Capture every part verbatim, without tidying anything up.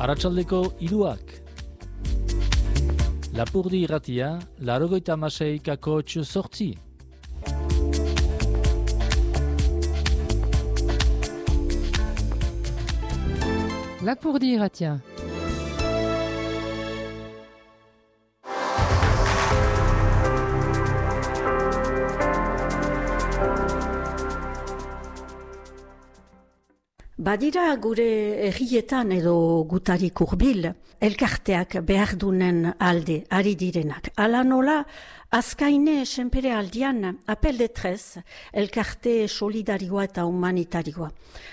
Arratsaldeko hiruak. Lapurdi irratia, laurogeita hamasei koma zortzi. Lapurdi irratia. Badira gure herrietan edo gutarik hurbil, elkarteak behar dunen alde, ari direnak. Ala nola, azkaine senpere aldian, apel de trez, elkarte solidarioa eta humanitarioa.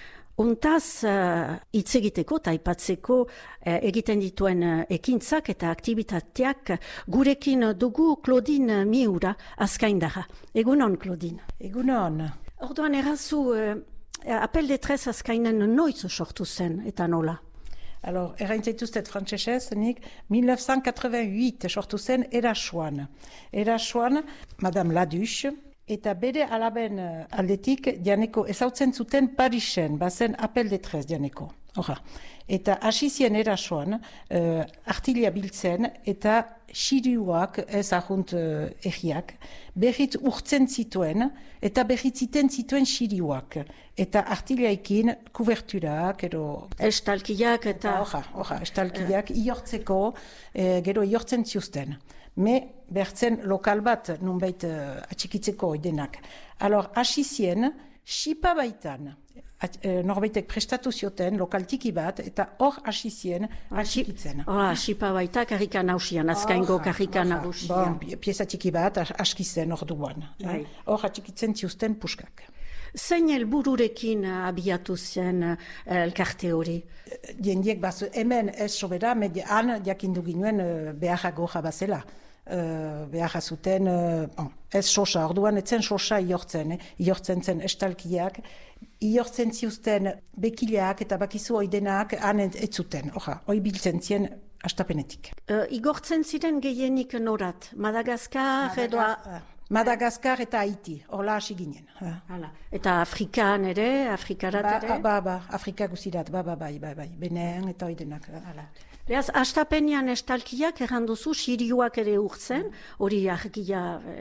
Untaz, hitz egiteko eta aipatzeko uh, egiten dituen uh, ekintzak eta aktivitateak gurekin dugu Claudine Miura azkaindarra. Egunon, Claudine. Egunon. Orduan errazu... Uh, Apel de trez azkainen noiz sortu zen, eta nola? Alors, eraintzaituztet frantsesez, nik mille neuf cent quatre-vingt-huit sortu zen Erasoan. Erasoan, Madame Laduche, eta bere alaben aldetik dianeko ezautzen zuten Parisen, bazen apel de trez dianeko. Hora. Eta hasizien Erasoan, uh, artilia biltzen eta xiriuak ez ahunt uh, egiak, berriz urtzen zituen eta berriz ziten zituen xiriuak. Eta artiliaikin kuberturak, edo... Estalkiak eta... Hoja, hoja, estalkiak uh. iortzeko, eh, gero iortzen ziuzten. Me bertzen lokal bat nunbait uh, atxikitzeko oidenak. Alors, hasizien, xipa baitan, At, e, norbaitek prestatu zioten lokaltiki bat, eta hor hasizien atxikitzen. Hora, xipa baita karrika nausian, azkaingo karrika nausian. Bon, pieza txiki bat askizen hor duan. Hor eh? atxikitzen ziuzten puskak. Zein helbururekin abiatu zen elkarte hori? Diendiek bazu, hemen ez sobera, median jakindu ginuen beharra goja bazela. Uh, behar zuten, uh, bon, ez sosa, orduan etzen sosa iortzen, eh? Iortzen zen estalkiak, iortzen ziuzten bekileak eta bakizu oidenak han ez zuten, oja, oi biltzen zien astapenetik. Uh, igortzen ziren gehienik norat, Madagaskar edo... Madagaskar, Madagaskar eta Haiti, horla hasi ginen. Hala. Eta Afrikan ere, Afrikarat ba, ere? Ba, ba, Afrika guzirat, ba, ba, bai, bai, bai, Benen eta oidenak. Hala. Beaz, astapenean estalkiak erranduzu, xiriuak ere urtzen, hori argia,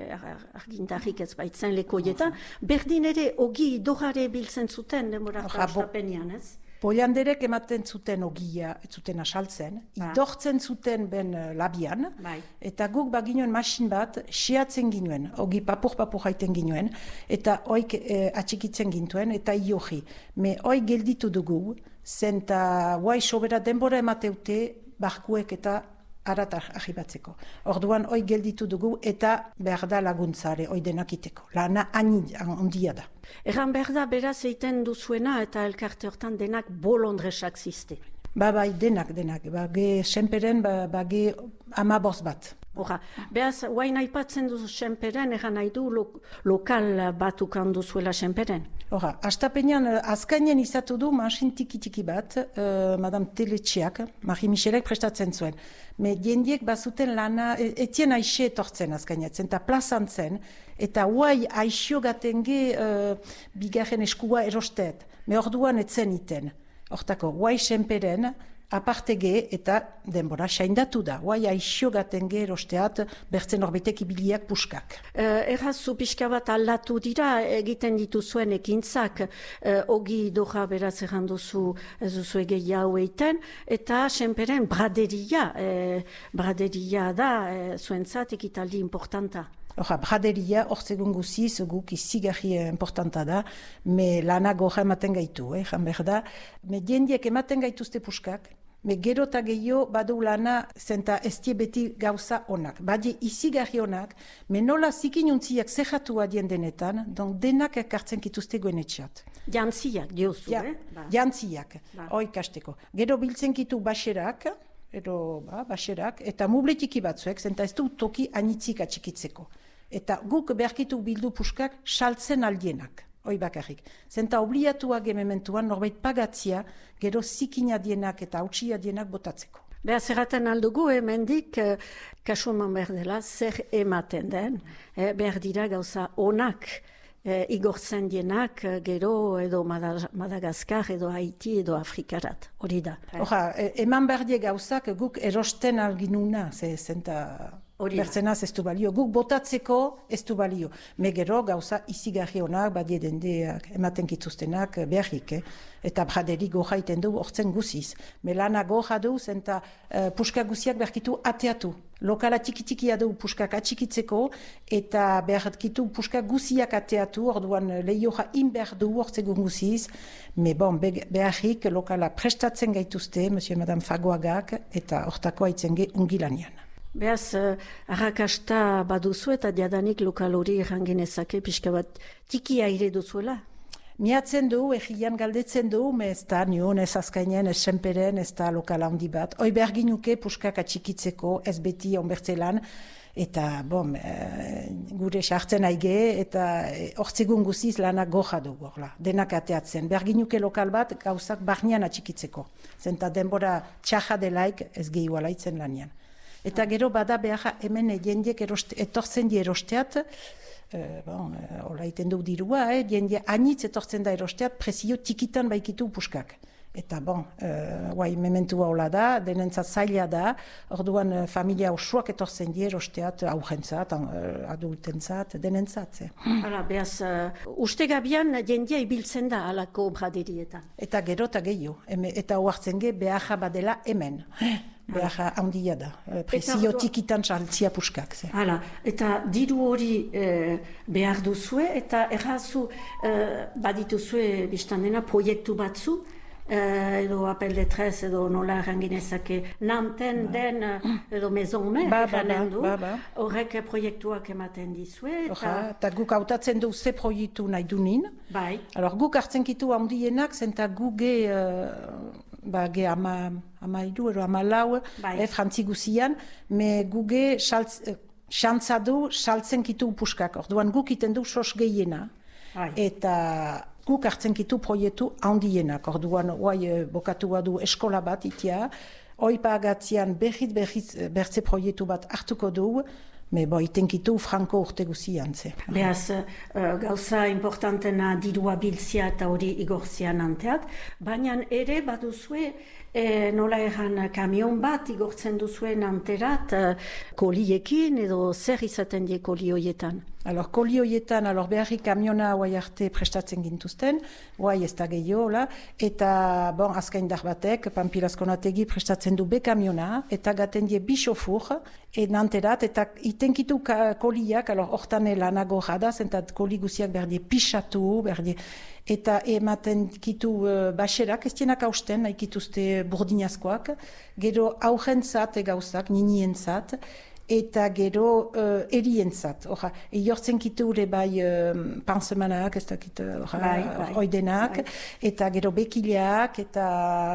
argindarrik ez baitzen lekoietan, berdin ere ogi dogare biltzen zuten demorako astapenean, ez? Polianderek ematen zuten ogia, ez zuten asaltzen, ba. Idortzen zuten ben labian, bai. Eta guk baginoen masin bat, xeatzen ginuen, ogi papur-papur haiten ginuen, eta oik e, atxikitzen gintuen, eta iohi. Me oik gelditu dugu, zenta guai sobera denbora emateute, barkuek eta arat ahibatzeko. Orduan oik gelditu dugu, eta behar da laguntzare, oi denakiteko. Lana handia da. Erran behar da, beraz eiten duzuena eta elkarte hortan denak bolondresak ziste. Ba, bai, denak, denak. Bage senperen, ba, bage amaboz bat. Hora, behaz, guain aipatzen duzu senperen, erran nahi du lo, lokal batukan duzuela senperen? Hora, astapenean, azkainen izatu du masin tiki-tiki bat, uh, Madame Teletxiak, Marie Michelek prestatzen zuen. Me diendiek bazuten lana, etien aixe etortzen azkainetzen, eta plazan zen, eta guai aixo gatenge uh, bigarren eskua erosteet. Me orduan etzen iten. Hortako, guai senperen, apartege eta denbora saindatu da. Guai aixo gatenge erosteat bertzen orbetek ibiliak puskak. Uh, Errazu pixka bat aldatu dira egiten dituzuen ekintzak, uh, ogi doja beraz erranduzu ez duzu egei hau eiten, eta senperen braderia, eh, braderia da eh, zuentzat ekitaldi importanta. Hora, braderia, hor zegoen guziz, guk izigarri importanta da, me lana goja ematen gaitu, eh, jan behar da. Me diendiek ematen gaituzte puskak, me gero eta gehiago badu lana zenta ez die beti gauza onak. Badie izigarri onak, me nola zikinuntziak zehatu adien denetan, don denak ekartzen kituzte goenetxat. Jantziak, diozu, ja, eh? Ba. Jantziak, ba. Oikasteko. Gero biltzen kitu baserak, edo ba, baserak, eta mubletiki batzuek, zenta ez du toki anitzik atxikitzeko. Eta guk beharkitu bildu puskak saltzen aldienak, hoi bakarrik. Zenta obliatuak emementuan norbait pagatzia, gero zikina dienak eta hautsia dienak botatzeko. Beha zerraten aldugu, hemendik, eh, kasuaman behar dela, zer ematen den, eh, behar dira gauza onak e, igortzen dienak e, gero edo Madagaskar edo Haiti edo Afrikarat, hori da. Oja, eman behar die gauzak guk erosten alginuna, ze zenta bertzenaz ez du balio. Guk botatzeko ez du balio. Me gero gauza izigarri honak, badie dendeak, ematen kituztenak beharrik, eh? Eta braderi goja iten du hortzen guziz. Melana goja du, zenta uh, puska guziak berkitu ateatu. Lokala txikitikia du puskak atxikitzeko, eta berkitu puska guziak ateatu, orduan lehioja inber du hortzegun guziz. Me bon, beharrik lokala prestatzen gaituzte, Monsieur et Madame Fagoagak, eta hortako haitzen ge ungilanian. Beaz, uh, arrakasta baduzu eta diadanik lokal hori errangenezake pixka bat tiki aire duzuela? Miatzen du, egian galdetzen du, me ez da nion, ez azkainen, ez senperen, ez da lokal handi bat. Hoi berginuke puskak atxikitzeko, ez beti onbertzelan, eta bom, e, gure sartzen aige, eta hortzegun guziz lanak goja du, gorla, denak ateatzen. Berginuke lokal bat gauzak barnean atxikitzeko. Zenta denbora txaja delaik ez gehiu alaitzen lanian. Eta gero bada behar hemen jendiek etortzen di erosteat, uh, bon, uh, hola iten du dirua, eh, jendie anitz etortzen da erosteat, presio txikitan baikitu puskak. Eta bon, uh, guai, mementua hola da, denentzat zaila da, orduan uh, familia osoak etortzen di erosteat, aurrentzat, uh, adultentzat, denentzat. Eh. Hala, behaz, uh, uste gabian jendia ibiltzen da alako braderietan. Eta gero eta gehiago, eta oartzen ge behar badela hemen. Behar handia da, presio tikitan txaltzia puskak. Hala, eta diru hori e, behar duzue, eta errazu e, badituzue biztan dena proiektu batzu, e, edo apel de tres, edo nola erranginezake, nanten ba. Den, edo maison mer, ba, erranen du, ba, ba. Horrek proiektuak ematen dizue. Eta Oja, guk hautatzen du ze proiektu nahi dunin. Bai. Alors, guk hartzen kitu handienak, zenta guge... Uh, ba, ge ama, ama idu, ero ama lau, eh, frantzi guzian, me guge xantza du saltzen kitu puskak. Orduan guk iten du sos gehiena, Ai. Eta guk hartzen kitu proiektu handienak. Orduan, oai, bokatua du eskola bat itia, hoi pagatzean berriz berriz bertze proiektu bat hartuko du, me bo itenkitu franko urte guzian, ze. Beaz, uh, gauza importantena dirua biltzia eta hori igortzian anteat, baina ere baduzue e, nola erran kamion bat igortzen duzuen anterat uh, koliekin edo zer izaten die koli hoietan? Alors, koli hoietan, alor beharrik kamiona guai arte prestatzen gintuzten, guai ez da gehiola, eta bon, azkain dar batek, Pampilazkonategi prestatzen du be kamiona, eta gaten die bi xofur, enanterat, eta itenkitu koliak, alor hortan lanago jadaz, eta koli guziak berdie pixatu, berdie, eta ematen kitu uh, baxerak, ez dienak hausten, nahi kituzte burdinazkoak, gero aurrentzat egauzak, ninientzat, eta gero uh, erientzat. Oja, jortzen kitu ere bai uh, pansemanak, ez dakit, bai, bai, oidenak, bai. Eta gero bekileak, eta